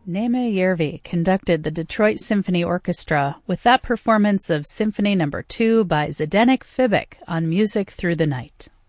Neeme Järvi conducted the Detroit Symphony Orchestra with that performance of Symphony No. 2 by Zdeněk Fibik on Music Through the Night.